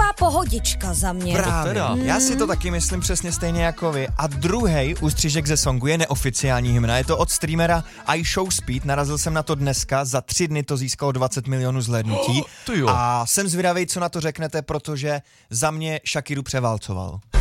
taková pohodička za mě. Právě. Já si to taky myslím přesně stejně jako vy. A druhý ústřížek ze songu je neoficiální hymna. Je to od streamera iShowSpeed. Narazil jsem na to dneska. Za 3 dny to získalo 20 milionů zhlédnutí. A jsem zvědavej, co na to řeknete, protože za mě Shakiru převálcoval.